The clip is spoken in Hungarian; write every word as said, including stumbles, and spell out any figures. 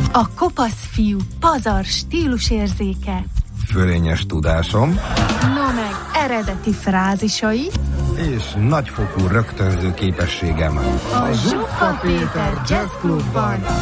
A kopasz fiú pazar stílusérzéke, fölényes tudásom, no meg eredeti frázisai, és nagyfokú rögtönző képességem. a Zsuffa Péter Jazz Clubban